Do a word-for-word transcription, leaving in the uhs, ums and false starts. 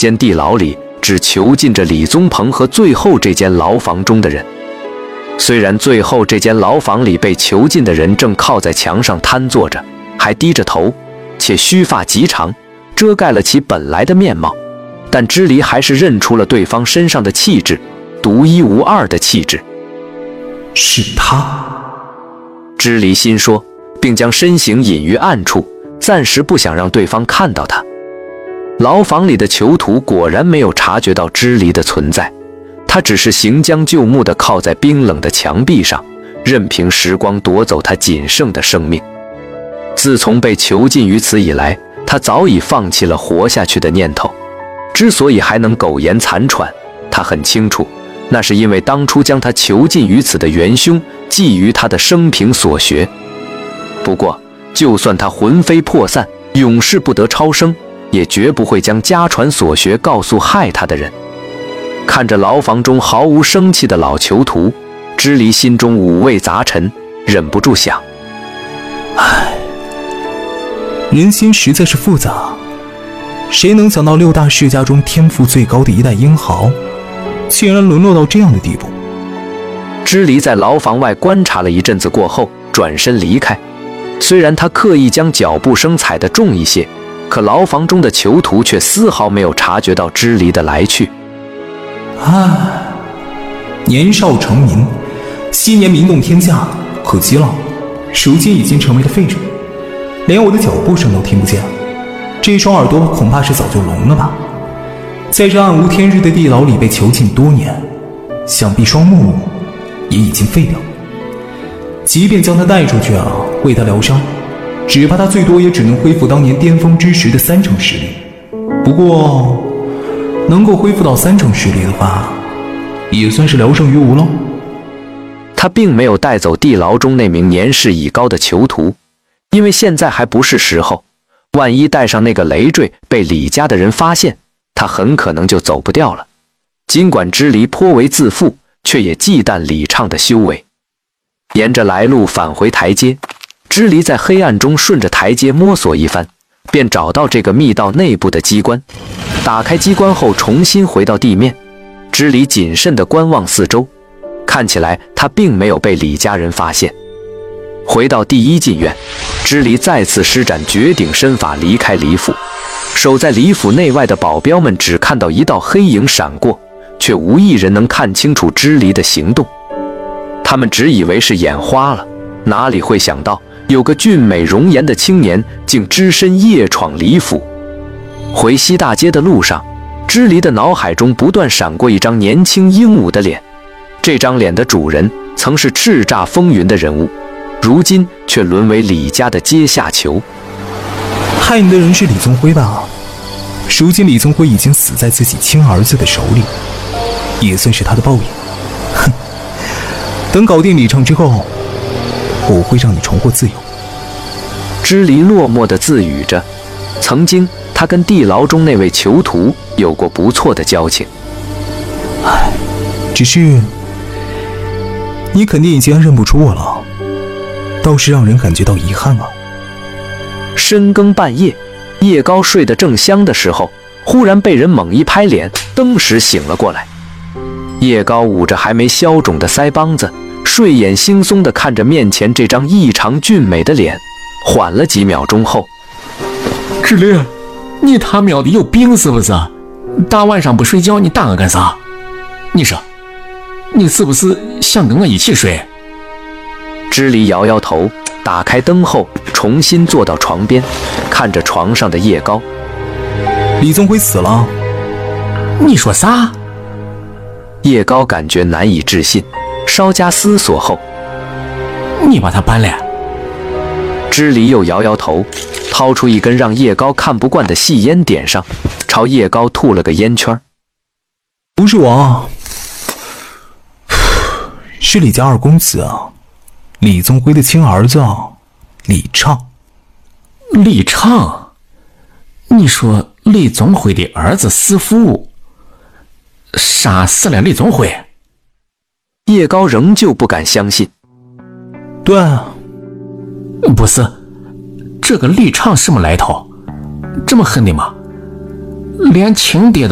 间地牢里只囚禁着李宗鹏和最后这间牢房中的人。虽然最后这间牢房里被囚禁的人正靠在墙上瘫坐着，还低着头，且须发极长，遮盖了其本来的面貌，但支离还是认出了对方身上的气质，独一无二的气质。 是他。 支离心说，并将身形隐于暗处，暂时不想让对方看到他。牢房里的囚徒果然没有察觉到支离的存在，他只是行将就木地靠在冰冷的墙壁上，任凭时光夺走他仅剩的生命。自从被囚禁于此以来，他早已放弃了活下去的念头。之所以还能苟延残喘，他很清楚，那是因为当初将他囚禁于此的元凶觊觎他的生平所学。不过，就算他魂飞魄散，永世不得超生，也绝不会将家传所学告诉害他的人。看着牢房中毫无生气的老囚徒，支离心中五味杂陈，忍不住想： 唉，人心实在是复杂。谁能想到六大世家中天赋最高的一代英豪，竟然沦落到这样的地步？ 支离在牢房外观察了一阵子过后，转身离开。虽然他刻意将脚步声踩得重一些，可牢房中的囚徒却丝毫没有察觉到支离的来去。 唉，年少成名，昔年名动天下，可惜了，如今已经成为了废人，连我的脚步声都听不见。这双耳朵恐怕是早就聋了吧？在这暗无天日的地牢里被囚禁多年，想必双目也已经废掉。即便将他带出去啊，为他疗伤，只怕他最多也只能恢复当年巅峰之时的三成实力。不过能够恢复到三成实力的话，也算是聊胜于无喽。 他并没有带走地牢中那名年事已高的囚徒，因为现在还不是时候。万一带上那个累赘被李家的人发现，他很可能就走不掉了。尽管支离颇为自负，却也忌惮李畅的修为。沿着来路返回台阶，支离在黑暗中顺着台阶摸索一番，便找到这个密道内部的机关。打开机关后，重新回到地面。支离谨慎地观望四周，看起来他并没有被李家人发现。回到第一禁院，支离再次施展绝顶身法离开李府。守在李府内外的保镖们只看到一道黑影闪过，却无一人能看清楚支离的行动。他们只以为是眼花了，哪里会想到有个俊美容颜的青年竟只身夜闯李府。回西大街的路上，支离的脑海中不断闪过一张年轻英武的脸。这张脸的主人曾是叱咤风云的人物，如今却沦为李家的阶下囚。 害你的人是李宗辉吧？如今李宗辉已经死在自己亲儿子的手里，也算是他的报应。哼，等搞定李畅之后，我会让你重获自由。 支离落寞地自语着，曾经他跟地牢中那位囚徒有过不错的交情。 唉，只是你肯定已经认不出我了，倒是让人感觉到遗憾啊。 深更半夜，叶高睡得正香的时候，忽然被人猛一拍脸，登时醒了过来。叶高捂着还没消肿的腮帮子，睡眼惺忪地看着面前这张异常俊美的脸，缓了几秒钟后， 志离，你他喵的有病是不是？大晚上不睡觉，你打我干啥？你说，你是不是想跟我一起睡？ 支离摇摇头，打开灯后，重新坐到床边，看着床上的叶高。 李宗辉死了？ 你说啥？ 叶高感觉难以置信，稍加思索后， 你把他办了？ 支离又摇摇头，掏出一根让叶高看不惯的细烟点上，朝叶高吐了个烟圈。 不是我，是李家二公子啊，李宗辉的亲儿子啊，李畅。 李畅？你说李宗辉的儿子弑父，杀死了李宗辉？ 叶高仍旧不敢相信。 对啊。 不是，这个李畅什么来头？这么狠的吗？连亲爹